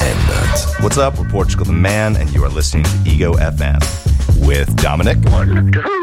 verändert. What's up? We're Portugal the Man, and you are listening to Ego FM with Dominic. 1, 2.